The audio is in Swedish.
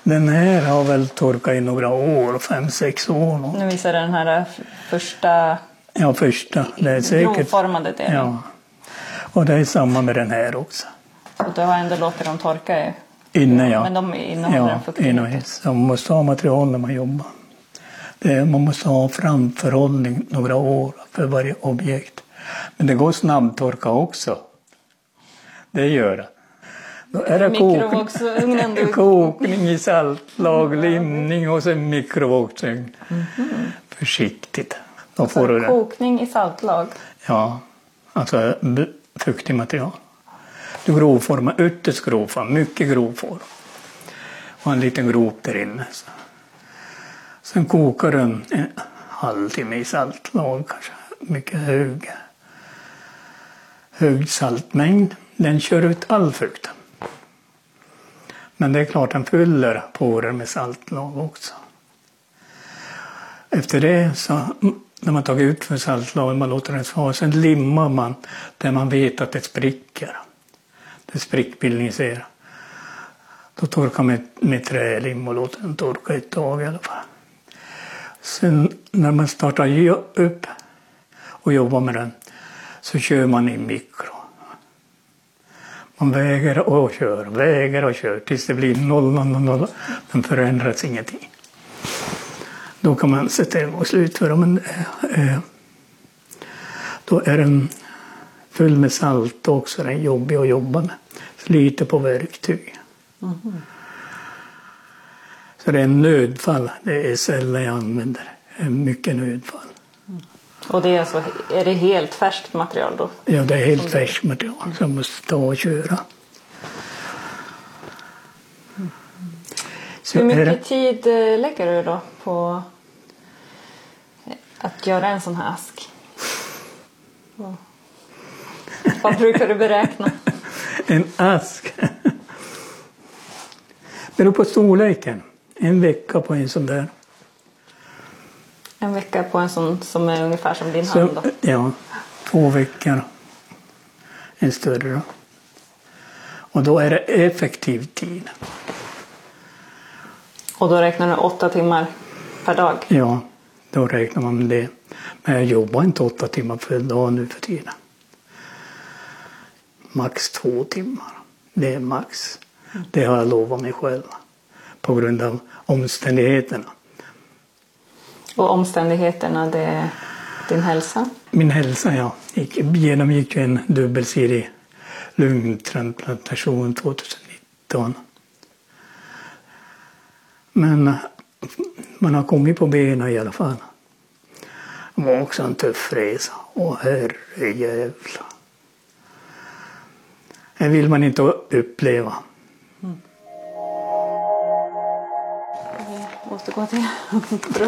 Den här har väl torkat i några år, 5-6 år. Nu visar den här första... Ja, första. Det är säkert. Grovformade delen. Ja. Och det är samma med den här också. Och du har ändå låtit dem torka inne, ja. Men de innehåller en fuktighet. Så man måste ha material när man jobbar. Man måste ha framförhållning några år för varje objekt. Men det går snabbtorka också. Det gör det. Då är det mikrovågsugnen kokning i saltlag, limning och sen mikrovågsugn. Försiktigt. Då får du kokning i saltlag? Ja, alltså fuktig material. Du grovformar, ytterst grovform, mycket grovform. Och en liten grop där inne. Sen kokar du en halvtimme i saltlag, kanske mycket hög saltmängd. Den kör ut all fukt. Men det är klart den fyller porer med saltlag också. Efter det så, när man tagit ut för saltlag, man låter den svara, sen limmar man där man vet att det spricker. Det sprickbildning ser. Då torkar man med trälim och låter den torka ett tag i alla fall. Sen när man startar upp och jobbar med den så kör man i mikro. Man väger och kör tills det blir 0. Den förändras ingenting. Då kan man sätta in och slutföra. Men då är den full med salt också. Den är jobbig att jobba med. Sliter på verktyg. Så det är en nödfall. Det är sällan jag använder. Det är mycket nödfall. Och det är alltså, är det helt färskt material då? Ja, det är helt färskt material som måste ta och köra. Hur mycket tid lägger du då på att göra en sån här ask? Vad brukar du beräkna? En ask? Beror på storleken. En vecka på en sån där. En vecka på en sån som är ungefär som din hand då? Ja, 2 veckor. En större då. Och då är det effektiv tid. Och då räknar du 8 timmar per dag? Ja, då räknar man med det. Men jag jobbar inte 8 timmar per dag nu för tiden. Max 2 timmar. Det är max. Det har jag lovat mig själv. På grund av omständigheterna. Och omständigheterna, det är din hälsa? Min hälsa, ja. Genomgick ju en dubbelsidig lungtransplantation 2019. Men man har kommit på benen i alla fall. Det var också en tuff resa. Åh herrejävlar. Det vill man inte uppleva. Vi måste gå till